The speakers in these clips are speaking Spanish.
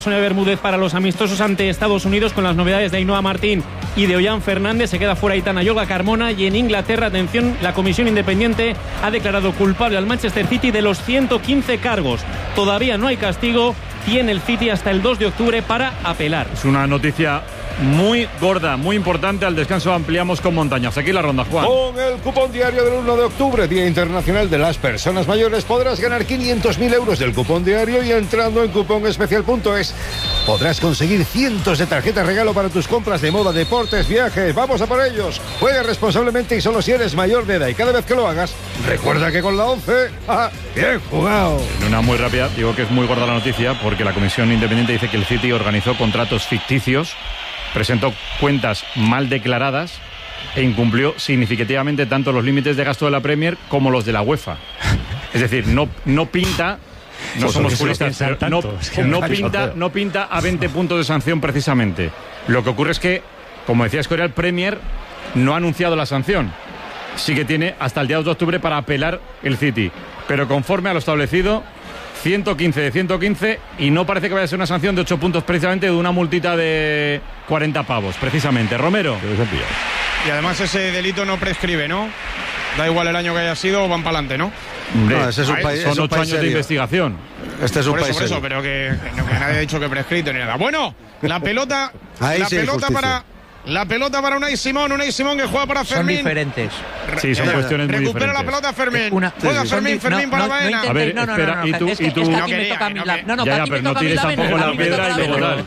Sonia Bermúdez para los amistosos ante Estados Unidos, con las novedades de Ainhoa Martín y de Ollán Fernández. Se queda fuera Aitana Yoga Carmona. Y en Inglaterra, atención, la comisión independiente ha declarado culpable al Manchester City de los 115 cargos. Todavía no hay castigo. Tiene el City hasta el 2 de octubre para apelar. Es una noticia muy gorda, muy importante. Al descanso ampliamos con Montañas. Aquí la ronda, Juan. Con el cupón diario del 1 de octubre, Día Internacional de las Personas Mayores, podrás ganar 500.000 euros del cupón diario, y entrando en cuponespecial.es podrás conseguir cientos de tarjetas regalo para tus compras de moda, deportes, viajes. ¡Vamos a por ellos! Juega responsablemente y solo si eres mayor de edad. Y cada vez que lo hagas, recuerda que con la 11... ¡bien jugado! En una muy rápida, digo que es muy gorda la noticia, porque la comisión independiente dice que el City organizó contratos ficticios, presentó cuentas mal declaradas e incumplió significativamente tanto los límites de gasto de la Premier como los de la UEFA. Es decir, no pinta... No pues somos juristas, no pinta a 20 puntos de sanción precisamente. Lo que ocurre es que, como decía Escorial, Premier no ha anunciado la sanción. Sí que tiene hasta el día 2 de octubre para apelar el City. Pero conforme a lo establecido, 115 de 115, y no parece que vaya a ser una sanción de 8 puntos precisamente, de una multita de 40 pavos, precisamente. Romero. Y además ese delito no prescribe, ¿no? Da igual el año que haya sido, van para adelante, ¿no? No, ese es un país, son 8 años serio de investigación. Este es un país por eso, pero que nadie ha dicho que prescrito ni nada. Bueno, la pelota, la pelota para Unai Simón que juega para Fermín. Son diferentes. Sí, son cuestiones muy diferentes. Recupera la pelota Fermín. Juega Fermín para Baena. A ver, espera, y tú no quería. Ya, pero no tires tampoco la piedra y luego tal.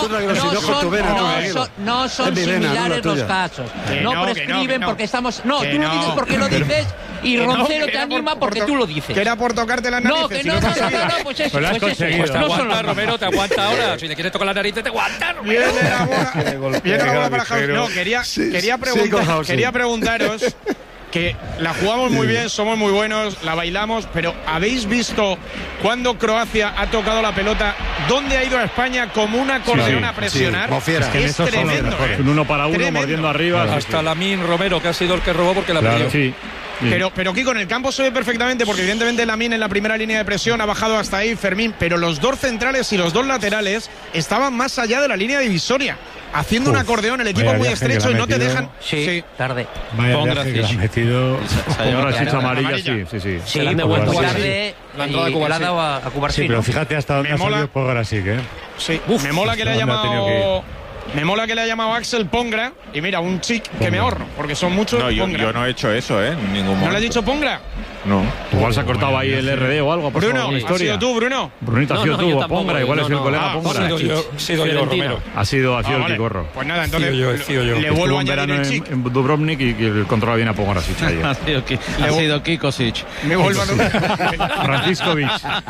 No son similares los casos. No prescriben porque estamos... No, tú lo dices porque lo dices y Roncero te anima porque tú lo dices. Que era por tocarte la nariz. No, que no, pues eso. Pues lo has conseguido. Pues te aguanta, Romero, te aguanta ahora. Si le quieres tocar la nariz, te aguanta, Romero. Viene la bola para House. No, quería preguntaros, que la jugamos muy bien, somos muy buenos, la bailamos, pero ¿habéis visto cuando Croacia ha tocado la pelota, dónde ha ido a España como un acordeón a presionar? Es tremendo. Un uno para uno, mordiendo arriba. Hasta Lamine Romero, que ha sido el que robó porque la perdió. Sí. Pero Kiko, en el campo se ve perfectamente, porque evidentemente Lamine en la primera línea de presión ha bajado hasta ahí, Fermín, pero los dos centrales y los dos laterales estaban más allá de la línea divisoria, haciendo un acordeón, el equipo muy estrecho, y no te dejan. Sí, tarde. Pongracic amarilla, sí. Sí, me he vuelto tarde y le ha dado a Cubarsí. Sí, pero fíjate hasta dónde ha salido Pongracic, ¿eh? Sí, me mola que le haya llamado Axel Pongra, y mira, un chic que me ahorro, porque son muchos. No, yo no he hecho eso, en ningún momento. ¿No le has dicho Pongra? No. Igual se ha cortado ahí el RD o algo. Bruno, ¿has sido tú, Bruno? Brunito, has sido tú, Pongra, igual es el colega Pongra. Ha sido yo, Romero. Ha sido el Picorro. Pues nada, entonces le vuelvo a añadir el chic. En Dubrovnik, y el controla bien a Pongracic. Ha sido Kikosic. Me vuelvo a Franciscovic.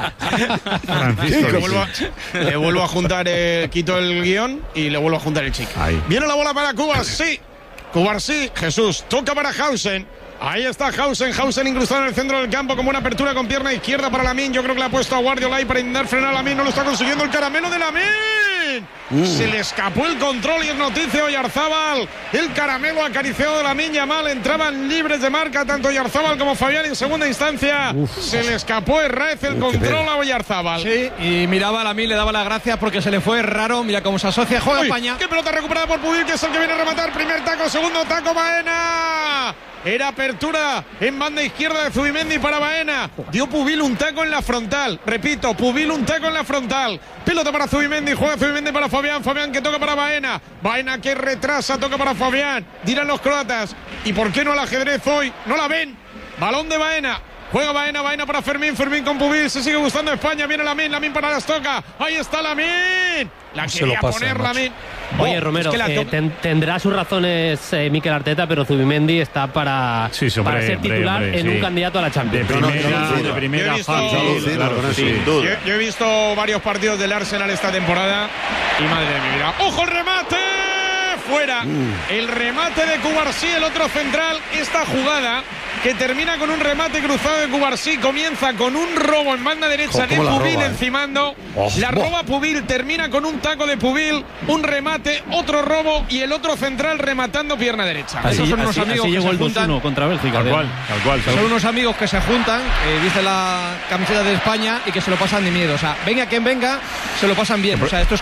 Le vuelvo a juntar, quito el guión y le vuelvo a juntar el chic. Viene la bola para Cubarsí, Jesús, toca para Hausen. Ahí está Hausen incrustado en el centro del campo, como una apertura con pierna izquierda para Lamine. Yo creo que le ha puesto a Guardiola ahí para intentar frenar a Lamine. No lo está consiguiendo el caramelo de Lamine. Se le escapó el control y es noticia Oyarzábal. El caramelo acariciado de Lamine Yamal. Entraban libres de marca tanto Oyarzábal como Fabián en segunda instancia. Se le escapó Herrez el control a Oyarzábal. Sí, y miraba a Lamine, le daba las gracias porque se le fue raro. Mira cómo se asocia. Juega España. Qué pelota recuperada por Pubil, que es el que viene a rematar. Primer taco, segundo taco, Baena. Era apertura en banda izquierda de Zubimendi para Baena. Dio Pubil un taco en la frontal. Repito, Pubil un taco en la frontal. Pelota para Zubimendi, juega Zubimendi para Fabián. Fabián que toca para Baena. Baena que retrasa, toca para Fabián. Dirán los croatas. ¿Y por qué no el ajedrez hoy? No la ven. Balón de Baena. Juega Baena para Fermín con Pubil, se sigue gustando España, viene Lamine para las toca, ahí está Lamine, la quería poner Lamine. Oye, Romero, tendrá sus razones Mikel Arteta, pero Zubimendi está para ser titular en un candidato a la Champions. De primera fase. Yo he visto varios partidos del Arsenal esta temporada y madre de mi vida. ¡Ojo el remate! Fuera. El remate de Cubarsí, el otro central. Esta jugada que termina con un remate cruzado de Cubarsí. Comienza con un robo en banda derecha de Pubil encimando. La roba Pubil, termina con un taco de Pubil, un remate, otro robo y el otro central rematando pierna derecha. Esos son unos amigos que llegó se el juntan 2-1 contra Bélgica. Tal cual. Son unos amigos que se juntan, dice la camiseta de España, y que se lo pasan de miedo. O sea, venga quien venga, se lo pasan bien. O sea, esto es